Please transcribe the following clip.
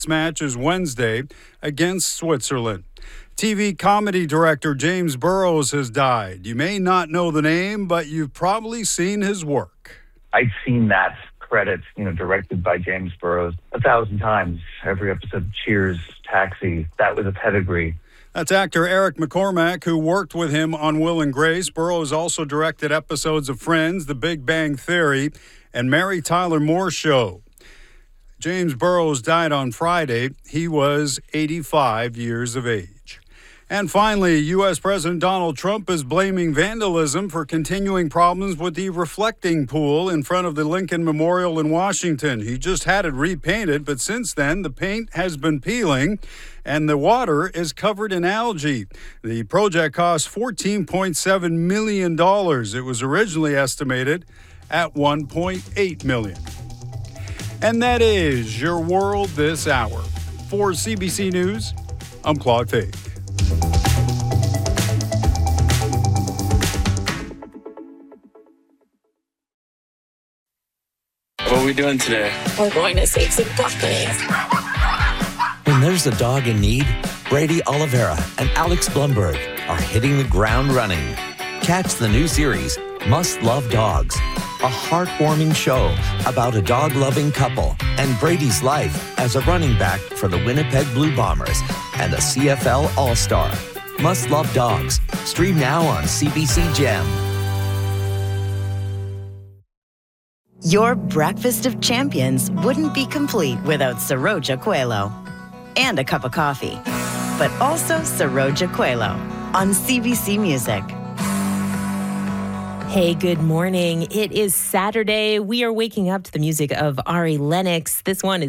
match is Wednesday against Switzerland. TV comedy director James Burrows has died. You may not know the name, but you've probably seen his work. I've seen that credit, directed by James Burrows 1,000 times. Every episode of Cheers, Taxi, that was a pedigree. That's actor Eric McCormack, who worked with him on Will and Grace. Burrows also directed episodes of Friends, The Big Bang Theory, and Mary Tyler Moore Show. James Burrows died on Friday. He was 85 years of age. And finally, U.S. President Donald Trump is blaming vandalism for continuing problems with the reflecting pool in front of the Lincoln Memorial in Washington. He just had it repainted, but since then, the paint has been peeling and the water is covered in algae. The project cost $14.7 million. It was originally estimated at $1.8 million. And that is your world this hour. For CBC News, I'm Claude Fake. What are we doing today? We're going to save some puppies. When there's a dog in need, Brady Oliveira and Alex Blumberg are hitting the ground running. Catch the new series, Must Love Dogs, a heartwarming show about a dog-loving couple and Brady's life as a running back for the Winnipeg Blue Bombers and a CFL All-Star. Must Love Dogs. Stream now on CBC Gem. Your breakfast of champions wouldn't be complete without Saroja Coelho. And a cup of coffee. But also Saroja Coelho on CBC Music. Hey, good morning. It is Saturday. We are waking up to the music of Ari Lennox. This one is